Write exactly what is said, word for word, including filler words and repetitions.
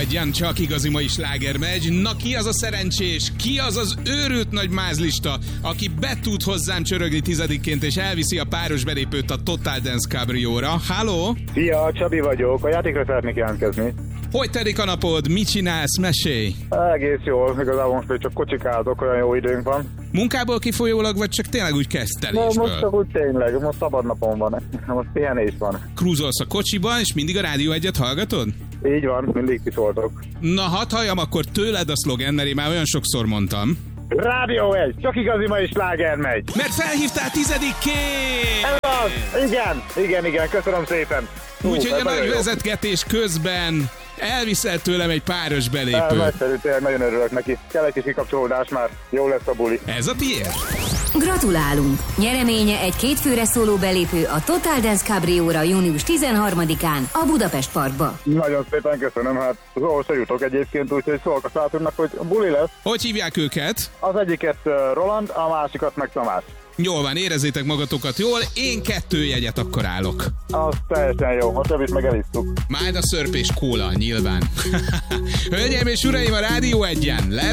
Egyen, csak igazi mai sláger megy. Na ki az a szerencsés, ki az az őrült nagy mázlista, aki be tud hozzám csörögni tizedikként és elviszi a páros belépőt a Total Dance Cabrióra. Halló? Szia, Csabi vagyok, a játékra szeretnék jelentkezni. Hogy telik a napod? Mit csinálsz? Mesélj! Egész jól, igazából most még csak kocsikázok, olyan jó időnk van. Munkából kifolyólag, vagy csak tényleg úgy kezdtelésből? No, most csak úgy tényleg, most szabad napom van, most pihenés van. Krúzolsz a kocsiban, és mindig a Rádió Egyet hallgatod? Így van, mindig kiszóltok. Na, hadd halljam akkor tőled a szlogen, mert én már olyan sokszor mondtam. Rádió egy, csak igazi mai sláger megy. Mert felhívtál tizedikként! Ez az, igen, igen, igen, köszönöm szépen. Úgyhogy a nagy vezetgetés közben elviszel tőlem egy páros belépőt. Nagyszerű, tényleg nagyon örülök neki. Kell egy kis kikapcsolódás már, jó lesz a buli. Ez a tiéd? Gratulálunk! Nyereménye egy kétfőre szóló belépő a Total Dance Cabrióra június tizenharmadikán a Budapest Parkba. Nagyon szépen köszönöm, hát ahol se jutok egyébként, úgyhogy szólok a szátunknak, hogy buli lesz. Hogy hívják őket? Az egyiket Roland, a másikat meg Tamás. Jól van, érezzétek magatokat jól, én kettő jegyet akkor állok. Az teljesen jó, a többit meg elisztuk. Majd a szörp és kóla, nyilván. Hölgyeim és uraim, a Rádió Egyen lesz